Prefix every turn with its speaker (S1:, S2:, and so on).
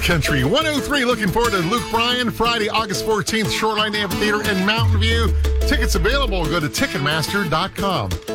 S1: Country 103. Looking forward to Luke Bryan, Friday, August 14th, Shoreline Amphitheater in Mountain View. Tickets available. Go to Ticketmaster.com.